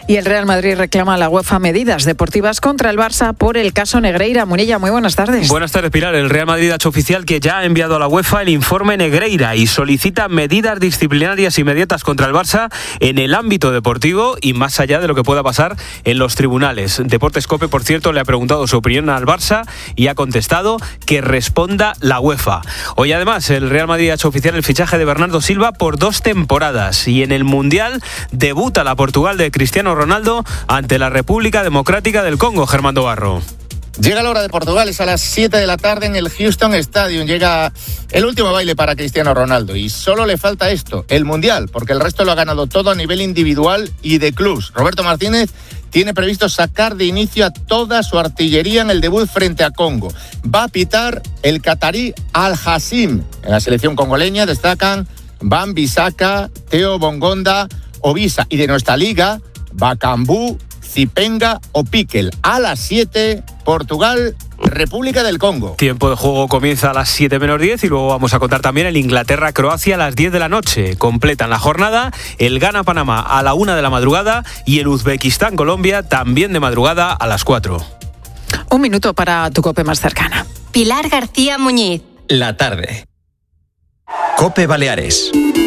Y el Real Madrid reclama a la UEFA medidas deportivas contra el Barça por el caso Negreira. Munilla, muy buenas tardes. Buenas tardes, Pilar. El Real Madrid ha hecho oficial que ya ha enviado a la UEFA el informe Negreira y solicita medidas disciplinarias inmediatas contra el Barça en el ámbito deportivo y más allá de lo que pueda pasar en los tribunales. Deportes COPE, por cierto, le ha preguntado su opinión al Barça y ha contestado que responda la UEFA. Hoy, además, el Real Madrid ha hecho oficial el fichaje de Bernardo Silva por 2 temporadas y en el Mundial debuta la Portugal de Cristiano Ronaldo ante la República Democrática del Congo. Germán Barro. Llega la hora de Portugal, es a las 7 de la tarde en el Houston Stadium. Llega el último baile para Cristiano Ronaldo y solo le falta esto, el Mundial, porque el resto lo ha ganado todo a nivel individual y de clubs. Roberto Martínez tiene previsto sacar de inicio a toda su artillería en el debut frente a Congo. Va a pitar el catarí Al-Hassim. En la selección congoleña destacan Van Bissaka, Theo Bongonda, Obisa, y de nuestra liga, Bakambu, Zipenga o Piquel. A las 7, Portugal, República del Congo. Tiempo de juego comienza a las 7 menos 10 y luego vamos a contar también el Inglaterra-Croacia a las 10 de la noche. Completan la jornada el Ghana-Panamá a la 1 de la madrugada y el Uzbekistán-Colombia también de madrugada a las 4. Un minuto para tu COPE más cercana. Pilar García Muñiz. La tarde. COPE Baleares.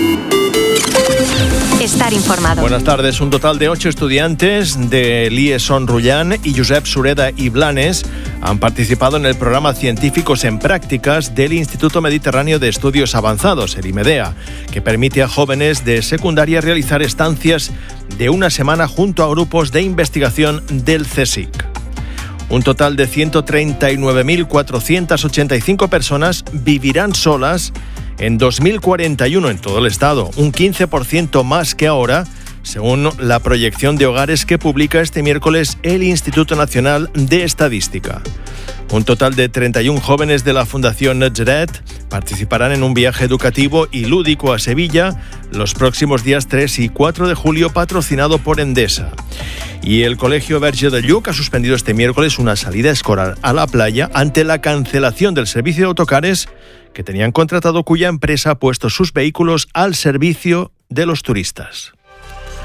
Estar informado. Buenas tardes. Un total de 8 estudiantes de l'IES Son Rullán y Josep Sureda y Blanes han participado en el programa Científicos en Prácticas del Instituto Mediterráneo de Estudios Avanzados, el IMEDEA, que permite a jóvenes de secundaria realizar estancias de una semana junto a grupos de investigación del CSIC. Un total de 139.485 personas vivirán solas en 2041 en todo el estado, un 15% más que ahora, según la proyección de hogares que publica este miércoles el Instituto Nacional de Estadística. Un total de 31 jóvenes de la Fundación Netgered participarán en un viaje educativo y lúdico a Sevilla los próximos días 3 y 4 de julio, patrocinado por Endesa. Y el Colegio Verge de Lluc ha suspendido este miércoles una salida escolar a la playa ante la cancelación del servicio de autocares que tenían contratado, cuya empresa ha puesto sus vehículos al servicio de los turistas.